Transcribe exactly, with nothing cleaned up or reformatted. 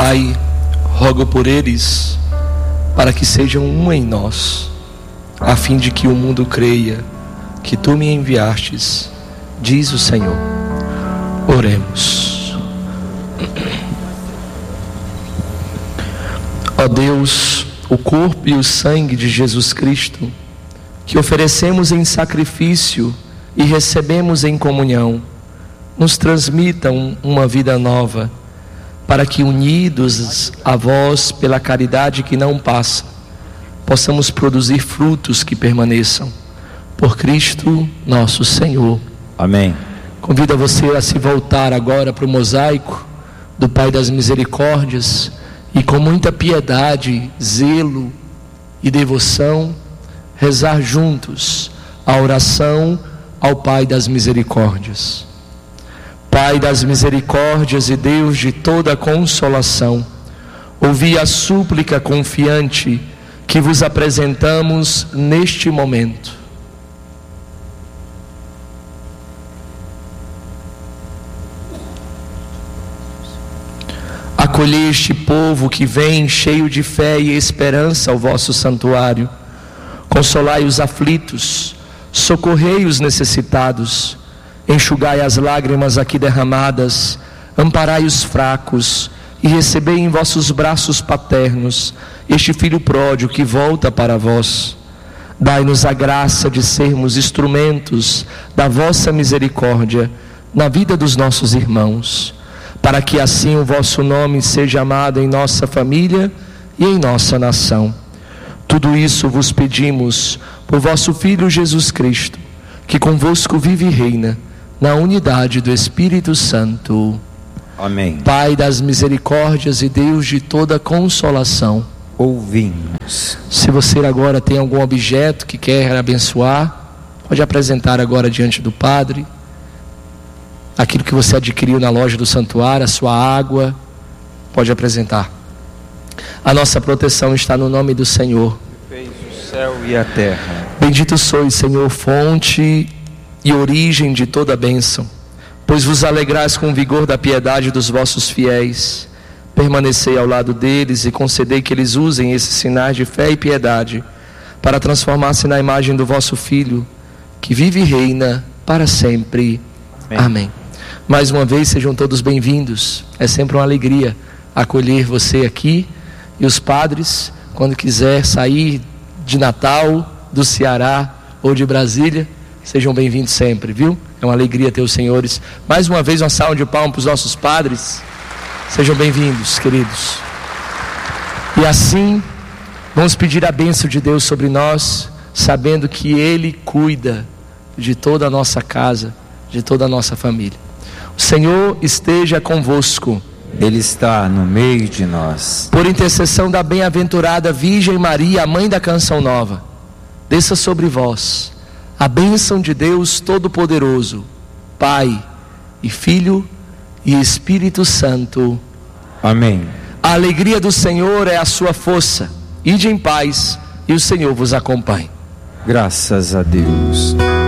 Pai, rogo por eles, para que sejam um em nós, a fim de que o mundo creia que Tu me enviastes, diz o Senhor. Oremos. Ó Deus, o corpo e o sangue de Jesus Cristo, que oferecemos em sacrifício e recebemos em comunhão, nos transmitam uma vida nova, para que, unidos a vós pela caridade que não passa, possamos produzir frutos que permaneçam. Por Cristo nosso Senhor. Amém. Convido você a se voltar agora para o mosaico do Pai das Misericórdias e, com muita piedade, zelo e devoção, rezar juntos a oração ao Pai das Misericórdias. Pai das misericórdias e Deus de toda consolação, ouvi a súplica confiante que vos apresentamos neste momento. Acolhei este povo que vem cheio de fé e esperança ao vosso santuário. Consolai os aflitos, socorrei os necessitados, enxugai as lágrimas aqui derramadas, amparai os fracos e recebei em vossos braços paternos este filho pródigo que volta para vós. Dai-nos a graça de sermos instrumentos da vossa misericórdia na vida dos nossos irmãos, para que assim o vosso nome seja amado em nossa família e em nossa nação. Tudo isso vos pedimos por vosso Filho Jesus Cristo, que convosco vive e reina na unidade do Espírito Santo. Amém. Pai das misericórdias e Deus de toda consolação, ouvimos. Se você agora tem algum objeto que quer abençoar, pode apresentar agora diante do Padre. Aquilo que você adquiriu na loja do santuário, a sua água, pode apresentar. A nossa proteção está no nome do Senhor, que fez o céu e a terra. Bendito sois, Senhor, fonte e origem de toda bênção, pois vos alegrais com o vigor da piedade dos vossos fiéis. Permanecei ao lado deles e concedei que eles usem esses sinais de fé e piedade para transformar-se na imagem do vosso Filho, que vive e reina para sempre. Amém. Amém. Mais uma vez, sejam todos bem-vindos. É sempre uma alegria acolher você aqui, e os padres, quando quiser sair de Natal, do Ceará ou de Brasília, sejam bem-vindos sempre, viu? É uma alegria ter os senhores. Mais uma vez, uma salva de palmas para os nossos padres. Sejam bem-vindos, queridos. E assim, vamos pedir a bênção de Deus sobre nós, sabendo que Ele cuida de toda a nossa casa, de toda a nossa família. O Senhor esteja convosco. Ele está no meio de nós. Por intercessão da bem-aventurada Virgem Maria, a mãe da canção nova, desça sobre vós a bênção de Deus Todo-Poderoso, Pai e Filho e Espírito Santo. Amém. A alegria do Senhor é a sua força. Ide em paz e o Senhor vos acompanhe. Graças a Deus.